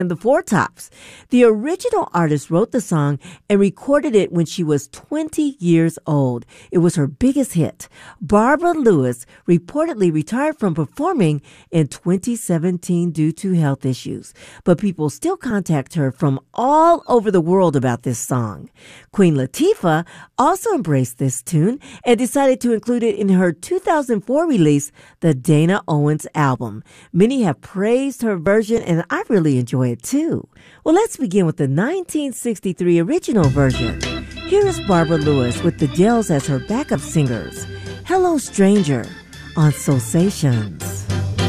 and the Four Tops. The original artist wrote the song and recorded it when she was 20 years old. It was her biggest hit. Barbara Lewis reportedly retired from performing in 2017 due to health issues, but people still contact her from all over the world about this song. Queen Latifah also embraced this tune and decided to include it in her 2004 release, the Dana Owens album. Many have praised her version, and I really enjoy it too. Well, let's begin with the 1963 original version. Here is Barbara Lewis with the Dells as her backup singers. Hello Stranger on Soulsations.